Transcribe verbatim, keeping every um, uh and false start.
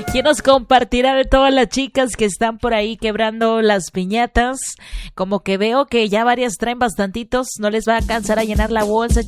¿Quién nos compartirá de todas las chicas que están por ahí quebrando las piñatas? Como que veo que ya varias traen bastantitos, no les va a alcanzar a llenar la bolsa,